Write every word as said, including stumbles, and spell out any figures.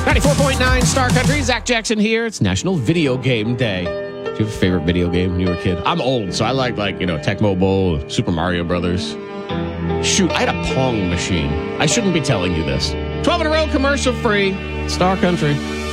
ninety-four point nine Star Country. Zach Jackson here. It's National Video Game Day. Do you have a favorite video game when you were a kid? I'm old, so I like, like, you know, Tecmo Bowl, Super Mario Brothers. Shoot, I had a Pong machine. I shouldn't be telling you this. twelve in a row, commercial free. Star Country.